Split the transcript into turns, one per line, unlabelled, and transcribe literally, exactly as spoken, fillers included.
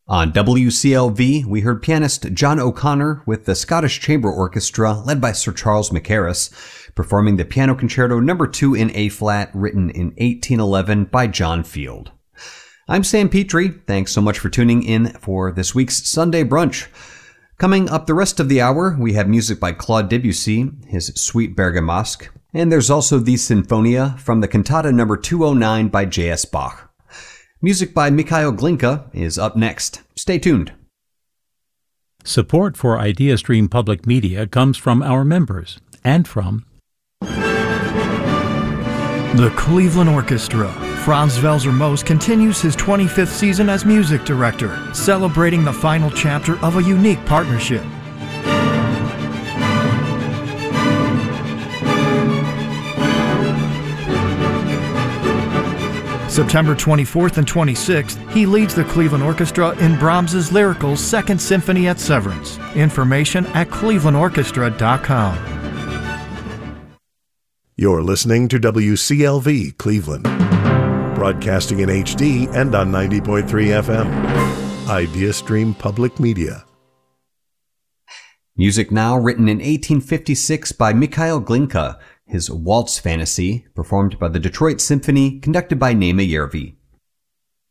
On W C L V, we heard pianist John O'Connor with the Scottish Chamber Orchestra, led by Sir Charles Mackerras, performing the Piano Concerto number two in A-flat, written in eighteen eleven by John Field. I'm Sam Petrie. Thanks so much for tuning in for this week's Sunday Brunch. Coming up the rest of the hour, we have music by Claude Debussy, his Suite Bergamasque, and there's also the Sinfonia from the Cantata number two oh nine by J S Bach. Music by Mikhail Glinka is up next. Stay tuned.
Support for IdeaStream Public Media comes from our members and from
the Cleveland Orchestra. Franz Welser Most continues his twenty-fifth season as music director, celebrating the final chapter of a unique partnership. September twenty-fourth and twenty-sixth, he leads the Cleveland Orchestra in Brahms's Lyrical Second Symphony at Severance. Information at cleveland orchestra dot com.
You're listening to W C L V Cleveland, broadcasting in H D and on ninety point three F M. IdeaStream Public Media.
Music now written in eighteen fifty-six by Mikhail Glinka, his Waltz Fantasy, performed by the Detroit Symphony, conducted by Naima Järvi.